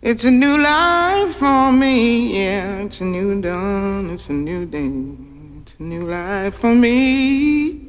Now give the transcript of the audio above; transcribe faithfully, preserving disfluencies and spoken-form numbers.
It's a new life for me, yeah. It's a new dawn, it's a new day. It's a new life for me.